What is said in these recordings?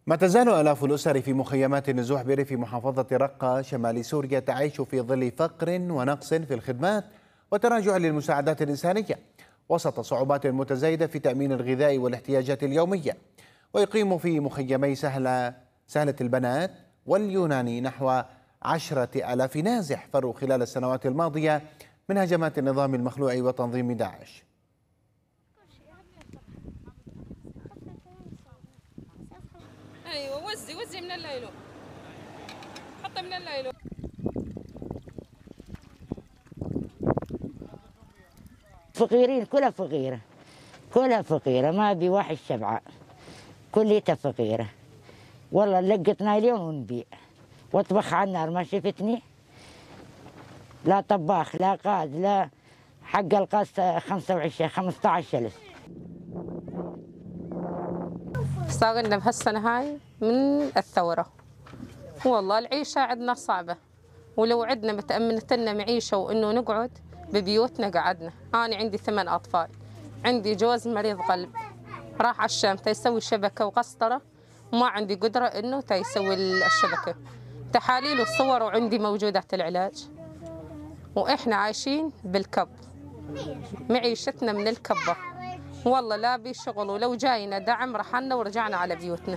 ما تزال آلاف الأسر في مخيمات النزوح بريف محافظة رقة شمال سوريا تعيش في ظل فقر ونقص في الخدمات وتراجع للمساعدات الإنسانية وسط صعوبات متزايدة في تأمين الغذاء والاحتياجات اليومية. ويقيم في مخيمي سهلة البنات واليوناني نحو 10,000 نازح فروا خلال السنوات الماضية من هجمات النظام المخلوع وتنظيم داعش. ايوه وزي من الليل، حط من الليل. فقيرين، كلها فقيرة، ما بي واحد شبعان، كليتها فقيرة. والله لقتنا اليوم ونبيع واطبخ على النار، ما شفتني لا طباخ لا قاد لا حق القاس 25 15,000. اشتغلنا بهالسنة هاي من الثورة، والله العيشة عندنا صعبة، ولو عندنا متأمنت لنا معيشة وإنه نقعد ببيوتنا قعدنا. أنا عندي 8 أطفال، عندي جوز مريض قلب راح على الشام تيسوي شبكة وقسطرة، وما عندي قدرة إنه تيسوي الشبكة. تحاليل وصور وعندي موجودات العلاج، وإحنا عايشين بالكب، معيشتنا من الكبة. والله لا بي شغل، ولو جاينا دعم رحلنا ورجعنا على بيوتنا.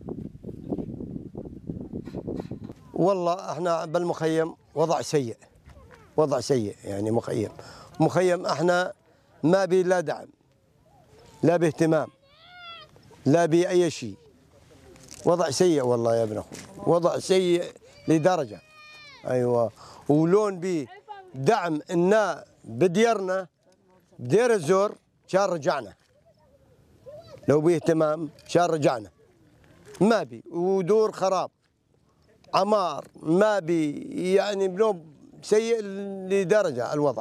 والله احنا بالمخيم وضع سيء يعني مخيم احنا ما بي لا دعم لا باهتمام لا بأي شيء. وضع سيء والله يا ابن اخوي، وضع سيء لدرجة. ايوه، ولون بي دعم إنا بديرنا بدير الزور شان رجعنا، لو بيه اهتمام شان رجعنا. ما بي، ودور خراب عمار ما بي، يعني بنوب سيء لدرجة الوضع.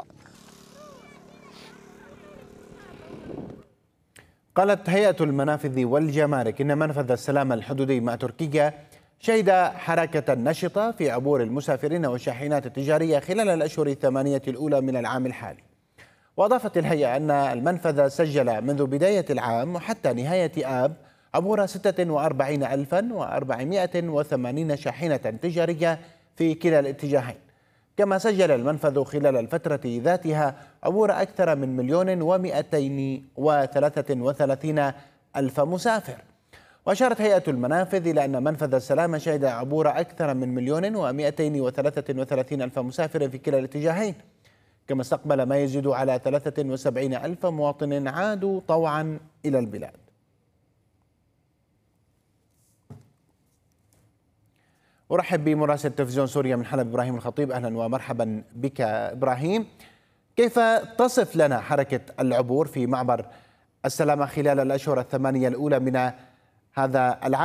قالت هيئة المنافذ والجمارك إن منفذ السلام الحدودي مع تركيا شهد حركة نشطة في عبور المسافرين والشاحنات التجارية خلال الأشهر 8 الأولى من العام الحالي. وأضافت الهيئة أن المنفذ سجل منذ بداية العام وحتى نهاية آب عبور 46,480 شاحنة تجارية في كلا الاتجاهين. كما سجل المنفذ خلال الفترة ذاتها عبور أكثر من 1,233,000 مسافر. وأشارت هيئة المنافذ إلى أن منفذ السلام شهد عبور أكثر من 1,233,000 مسافر في كلا الاتجاهين، كما استقبل ما يزيد على 73,000 مواطن عادوا طوعا إلى البلاد. أرحب بمراسل تلفزيون سوريا من حلب إبراهيم الخطيب. أهلا ومرحبا بك إبراهيم. كيف تصف لنا حركة العبور في معبر السلامة خلال الأشهر 8 الأولى من هذا العام؟